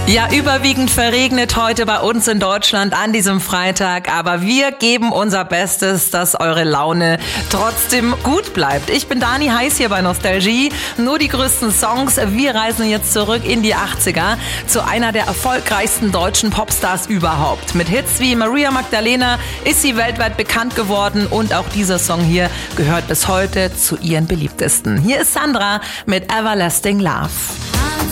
Ja, überwiegend verregnet heute bei uns in Deutschland an diesem Freitag, aber wir geben unser Bestes, dass eure Laune trotzdem gut bleibt. Ich bin Dani Heiß hier bei Nostalgie, nur die größten Songs. Wir reisen jetzt zurück in die 80er zu einer der erfolgreichsten deutschen Popstars überhaupt. Mit Hits wie Maria Magdalena ist sie weltweit bekannt geworden und auch dieser Song hier gehört bis heute zu ihren beliebtesten. Hier ist Sandra mit Everlasting Love.